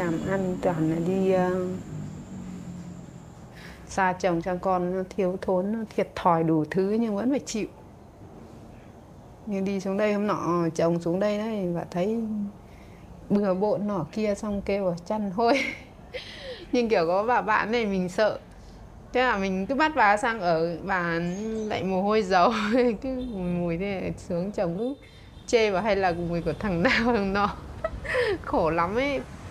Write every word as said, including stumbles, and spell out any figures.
làm ăn toàn là đi uh, xa chồng sang con, nó thiếu thốn, nó thiệt thòi đủ thứ nhưng vẫn phải chịu. Nhưng đi xuống đây hôm nọ chồng xuống đây đấy và thấy bừa bộn nọ kia xong kêu ở chăn hôi. Nhưng kiểu có bà bạn này mình sợ, thế là mình cứ bắt bà sang ở, bà lại mồ hôi dầu. Cứ mùi mùi thế xuống chồng cứ chê vào hay là mùi của thằng nào thằng nọ. Khổ lắm ấy.